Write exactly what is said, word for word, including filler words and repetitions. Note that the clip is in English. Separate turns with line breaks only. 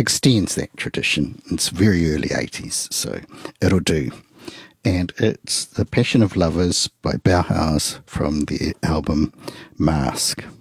extends that tradition. It's very early eighties, so it'll do. And it's The Passion of Lovers by Bauhaus from the album Mask.